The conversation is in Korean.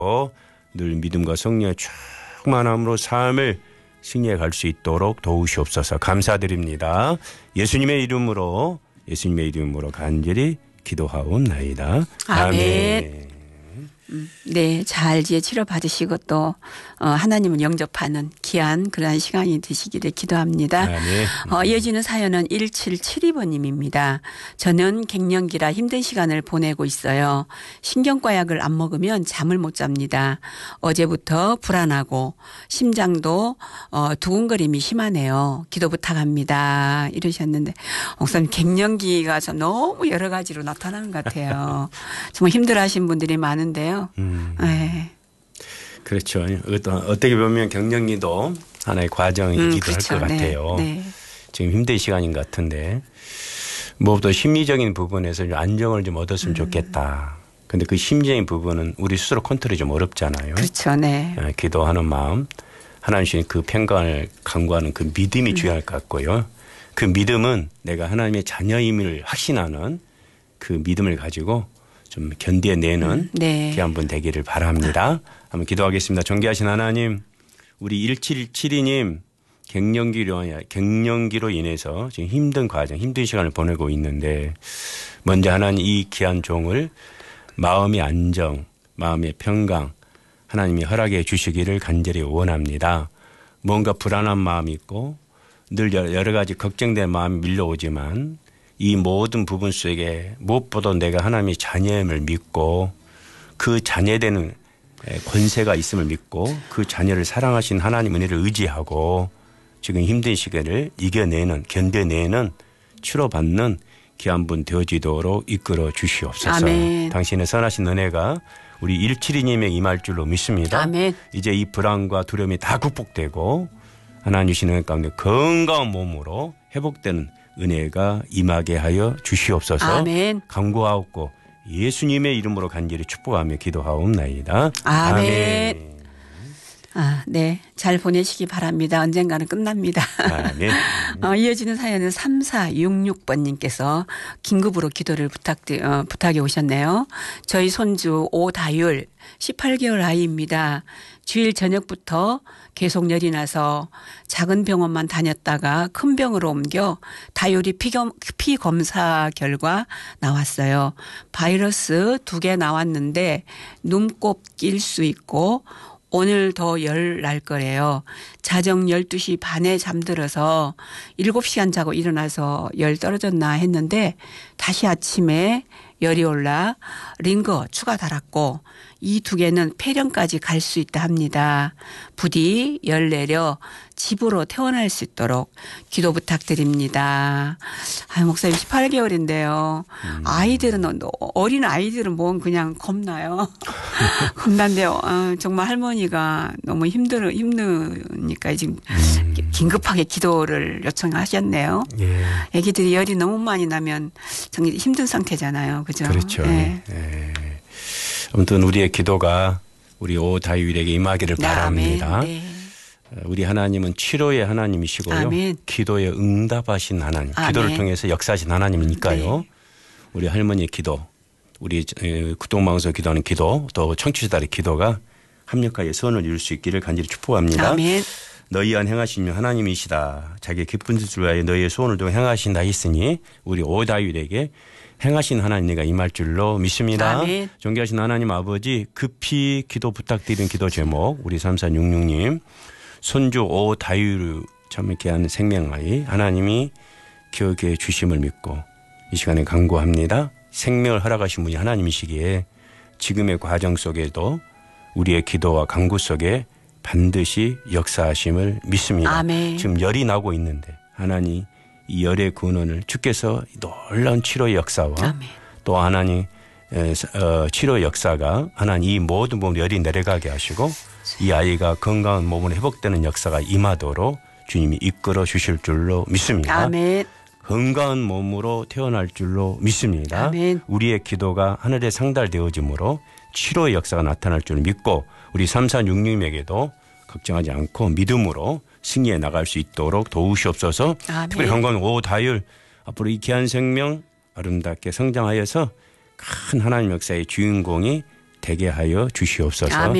늘 믿음과 성령의 충만함으로 삶을 승리해 갈 수 있도록 도우시옵소서. 감사드립니다. 예수님의 이름으로 간절히 기도하옵나이다. 아멘. 네, 잘 치료 받으시고 또 하나님을 영접하는 귀한 그러한 시간이 되시기를 기도합니다. 네. 이어지는 사연은 1772번님입니다. 저는 갱년기라 힘든 시간을 보내고 있어요. 신경과 약을 안 먹으면 잠을 못 잡니다. 어제부터 불안하고 심장도 두근거림이 심하네요. 기도 부탁합니다. 이러셨는데 목사님 갱년기가 참 너무 여러 가지로 나타나는 것 같아요. 정말 힘들어하신 분들이 많은데요. 네. 그렇죠. 어떻게 보면 경영기도 하나의 과정이기도 그렇죠. 할 것 같아요. 네. 지금 힘든 시간인 것 같은데 무엇보다 심리적인 부분에서 좀 안정을 좀 얻었으면 좋겠다. 근데 그 심리적인 부분은 우리 스스로 컨트롤이 좀 어렵잖아요. 그렇죠. 네. 기도하는 마음, 하나님 주신 그 평강을 강구하는 그 믿음이 중요할 것 같고요. 그 믿음은 내가 하나님의 자녀임을 확신하는 그 믿음을 가지고 좀 견뎌내는 네. 귀한 분 되기를 바랍니다. 한번 기도하겠습니다. 존귀하신 하나님, 우리 1772님 갱년기로 인해서 지금 힘든 과정, 힘든 시간을 보내고 있는데 먼저 하나님 이 귀한 종을 마음의 안정, 마음의 평강 하나님이 허락해 주시기를 간절히 원합니다. 뭔가 불안한 마음이 있고 늘 여러 가지 걱정된 마음이 밀려오지만 이 모든 부분 속에 무엇보다 내가 하나님의 자녀임을 믿고 그 자녀되는 권세가 있음을 믿고 그 자녀를 사랑하신 하나님 은혜를 의지하고 지금 힘든 시기를 이겨내는 견뎌내는 치료받는 귀한 분 되어지도록 이끌어 주시옵소서. 아멘. 당신의 선하신 은혜가 우리 1722님의 임할 줄로 믿습니다. 아멘. 이제 이 불안과 두려움이 다 극복되고 하나님 주시는 은혜 가운데 건강한 몸으로 회복되는 은혜가 임하게 하여 주시옵소서. 아멘. 간구하옵고 예수님의 이름으로 간절히 축복하며 기도하옵나이다. 아멘. 네. 잘 보내시기 바랍니다. 언젠가는 끝납니다. 아멘. 이어지는 사연은 3466번님께서 긴급으로 기도를 부탁해 오셨네요. 저희 손주 오다율 18개월 아이입니다. 주일 저녁부터 계속 열이 나서 작은 병원만 다녔다가 큰 병으로 옮겨 다율이 피 검사 결과 나왔어요. 바이러스 2개 나왔는데 눈곱 낄 수 있고 오늘 더 열 날 거래요. 자정 12시 반에 잠들어서 7시간 자고 일어나서 열 떨어졌나 했는데 다시 아침에 열이 올라 링거 추가 달았고 이 2개는 폐렴까지 갈 수 있다 합니다. 부디 열 내려 집으로 퇴원할 수 있도록 기도 부탁드립니다. 목사님 18개월인데요. 아이들은 어린 아이들은 뭐 그냥 겁나요. 겁난데요. 정말 할머니가 너무 힘드니까 지금 긴급하게 기도를 요청하셨네요. 예. 아기들이 열이 너무 많이 나면 정말 힘든 상태잖아요. 그죠? 그렇죠. 네. 예. 아무튼 우리의 기도가 우리 오다율에게 임하기를 바랍니다. 네. 우리 하나님은 치료의 하나님이시고요. 아멘. 기도에 응답하신 하나님. 아멘. 기도를 통해서 역사하신 하나님이니까요. 네. 우리 할머니의 기도, 우리 구동방에서 기도하는 기도, 또 청취자들의 기도가 합력하여 선을 이룰 수 있기를 간절히 축복합니다. 아멘. 너희 안 행하신 하나님이시다. 자기의 기쁜 뜻을 위하여 너희의 소원을 좀 행하신다 했으니 우리 오다율에게 행하신 하나님과 임할 줄로 믿습니다. 아멘. 존귀하신 하나님 아버지 급히 기도 부탁드리는 기도 제목 우리 3466님 손주 오다율 참 귀한 생명아이 하나님이 기억해 주심을 믿고 이 시간에 간구합니다. 생명을 허락하신 분이 하나님이시기에 지금의 과정 속에도 우리의 기도와 간구 속에 반드시 역사하심을 믿습니다. 아멘. 지금 열이 나고 있는데 하나님 이 열의 근원을 주께서 놀라운 치료의 역사와 아멘. 또 하나님 치료 역사가 하나님 이 모든 몸 열이 내려가게 하시고 이 아이가 건강한 몸으로 회복되는 역사가 임하도록 주님이 이끌어 주실 줄로 믿습니다. 아멘. 건강한 몸으로 태어날 줄로 믿습니다. 아멘. 우리의 기도가 하늘에 상달되어지므로 치료의 역사가 나타날 줄 믿고 우리 3466님에게도 걱정하지 않고 믿음으로 승리해 나갈 수 있도록 도우시옵소서. 아멘. 특별히 건강한 오다율 앞으로 이 귀한 생명 아름답게 성장하여서 큰 하나님 역사의 주인공이 되게 하여 주시옵소서. 아멘.